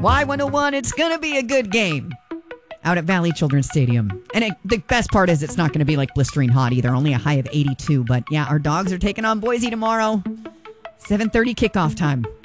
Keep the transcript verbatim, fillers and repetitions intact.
Y one oh one, it's going to be a good game out at Valley Children's Stadium. And it, the best part is it's not going to be like blistering hot either, only a high of eighty-two. But yeah, our Dogs are taking on Boise tomorrow. seven thirty kickoff time.